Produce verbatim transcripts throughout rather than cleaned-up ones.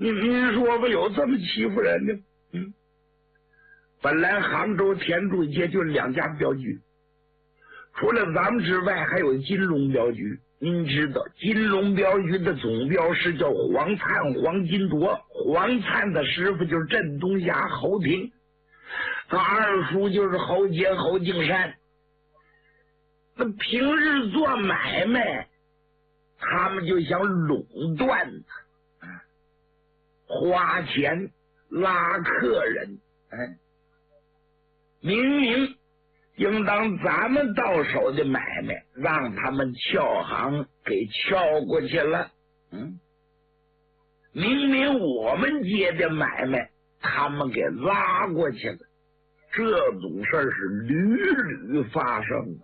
你你说不有这么欺负人的？嗯，本来杭州天柱街就两家镖局，除了咱们之外，还有金龙镖局。您知道金龙镖局的总镖师叫黄灿、黄金铎，黄灿的师傅就是镇东侠侯廷，他二叔就是侯杰、侯敬山。那平日做买卖，他们就想垄断他，花钱拉客人，哎，明明应当咱们到手的买卖，让他们撬行给撬过去了。嗯，明明我们接的买卖，他们给拉过去了。这种事儿是屡屡发生。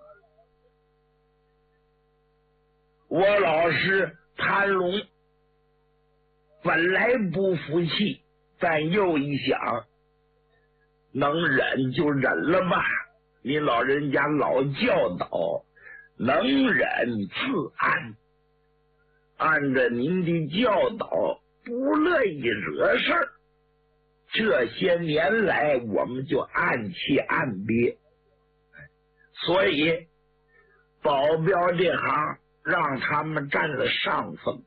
我老师潘龙本来不服气，但又一想，能忍就忍了吧。你老人家老教导，能忍自安。按照您的教导，不乐意惹事儿。这些年来，我们就暗气暗憋，所以保镖这行让他们占了上风。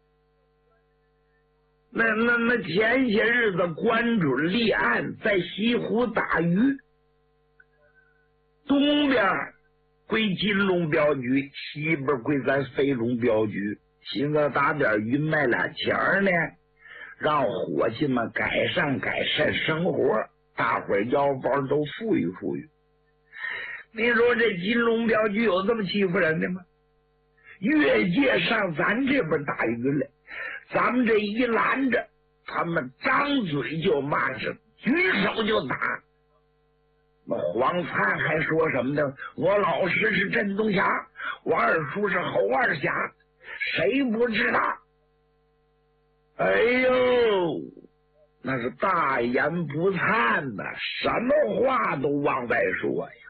那那那前些日子，关准立案，在西湖打鱼。东边归金龙镖局，西边归咱飞龙镖局。寻思打点鱼卖俩钱儿呢，让伙计们改善改善生活，大伙儿腰包都富裕富裕。你说这金龙镖局有这么欺负人的吗？越界上咱这边打鱼来，咱们这一拦着，他们张嘴就骂声，举手就打。那黄灿还说什么呢？我老师是镇东侠，我二叔是侯二侠，谁不知道？哎呦，那是大言不惭呐，什么话都往外说呀。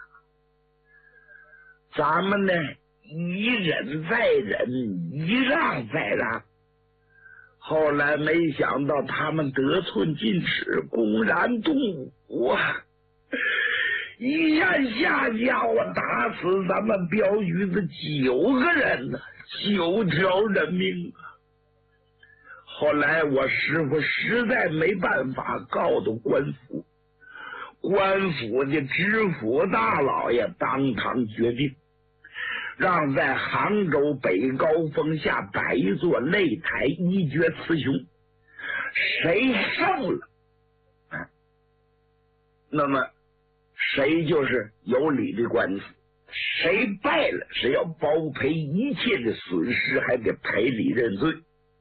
咱们呢，一忍再忍，一让再让。后来没想到他们得寸进尺，公然动武啊！一言下家伙打死咱们镖局的九个人呢，九条人命啊！后来我师傅实在没办法，告到官府，官府的知府大老爷当堂决定，让在杭州北高峰下摆一座擂台，一决雌雄，谁胜了，啊，那么谁就是有理的官司，谁败了，谁要包赔一切的损失，还得赔礼认罪。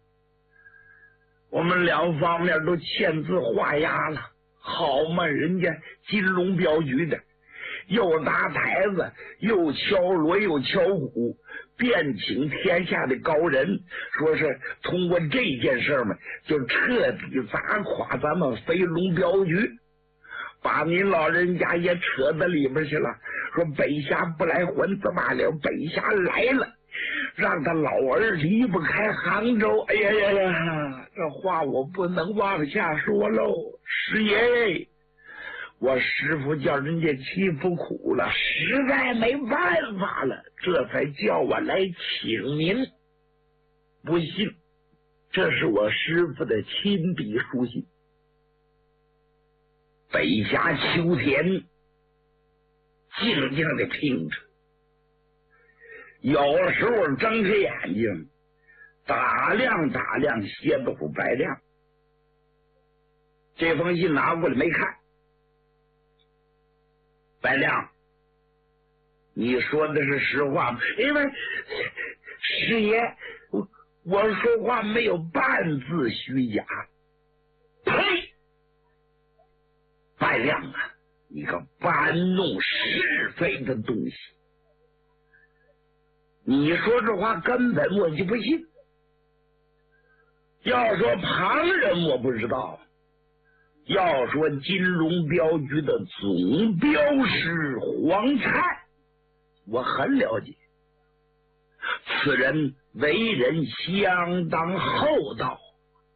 我们两方面都签字画押了，好嘛，人家金龙镖局的又搭台子又敲锣又敲鼓，遍请天下的高人，说是通过这件事嘛，就彻底砸垮咱们飞龙镖局，把您老人家也扯到里边去了。说北峡不来还怎么了？北峡来了，让他老儿离不开杭州。哎呀呀呀，这话我不能往下说喽，师爷，我师傅叫人家欺负苦了，实在没办法了，这才叫我来请您。不信，这是我师傅的亲笔书信。北峡秋田静静的听着，有时候睁开眼睛打量打量蝎子虎白亮。这封信拿过来没看。白亮，你说的是实话吗？因为师爷，我我说话没有半字虚假。呸！白亮啊，你个搬弄是非的东西！你说这话根本我就不信。要说旁人我不知道，要说金龙镖局的总镖师黄灿，我很了解。此人为人相当厚道，